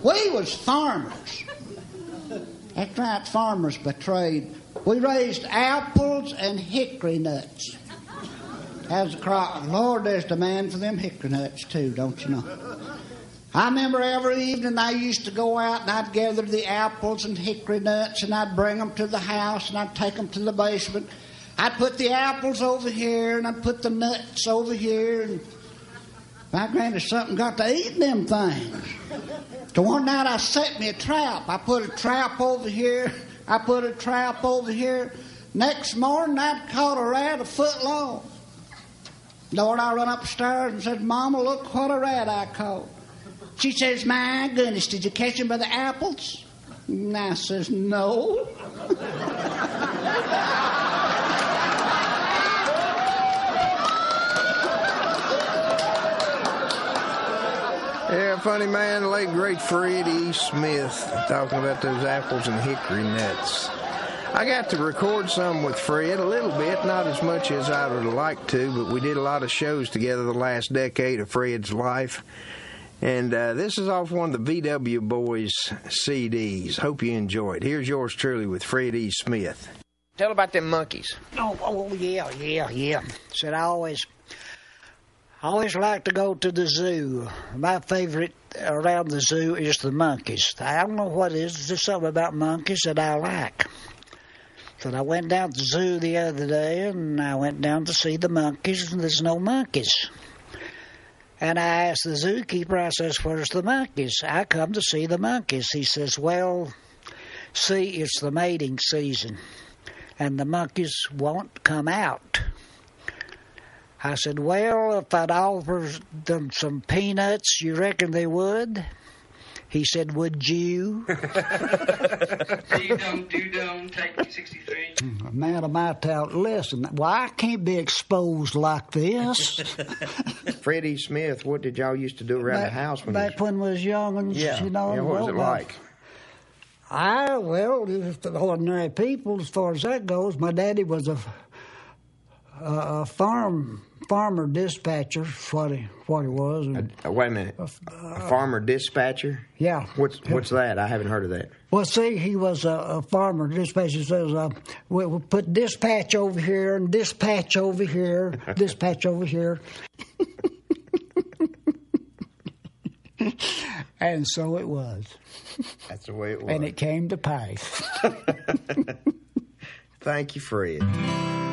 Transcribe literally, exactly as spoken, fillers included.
We was farmers. That's right, farmers by trade. We raised apples and hickory nuts as a crop. Lord, there's demand for them hickory nuts too, don't you know? I remember every evening I used to go out and I'd gather the apples and hickory nuts and I'd bring them to the house and I'd take them to the basement. I'd put the apples over here and I'd put the nuts over here. And my granny something got to eating them things. So one night I set me a trap. I put a trap over here. I put a trap over here. Next morning I'd caught a rat a foot long. Lord, I run upstairs and said, Mama, look what a rat I caught. She says, my goodness, did you catch him by the apples? And I says, no. Yeah, funny man, the late great Fred E. Smith, talking about those apples and hickory nuts. I got to record some with Fred, a little bit, not as much as I would like to, but we did a lot of shows together the last decade of Fred's life. And uh, this is off one of the V W Boys C Ds. Hope you enjoy it. Here's yours truly with Fred E. Smith. Tell about them monkeys. Oh, oh yeah, yeah, yeah. Said I always, I always like to go to the zoo. My favorite around the zoo is the monkeys. I don't know what it is. There's something about monkeys that I like. So I went down to the zoo the other day, and I went down to see the monkeys, and there's no monkeys. And I asked the zookeeper, I says, where's the monkeys? I come to see the monkeys. He says, well, see, it's the mating season, and the monkeys won't come out. I said, well, if I'd offer them some peanuts, you reckon they would? He said, would you? Do-dum, do-dum, take sixty-three. Man of my talent, listen, well, I can't be exposed like this. Freddie Smith, what did y'all used to do around back, the house when Back you... when we was young and, yeah. you know. Yeah, what was well, it like? I, well, the ordinary people, as far as that goes, my daddy was a, a, a farm... farmer dispatcher, what he, what he was. And, uh, wait a minute. Uh, a farmer dispatcher? Yeah. What's what's that? I haven't heard of that. Well, see, he was a, a farmer dispatcher. Says, uh, we, we put dispatch over here and dispatch over here, dispatch over here. And so it was. That's the way it was. And it came to pass. Thank you, Fred.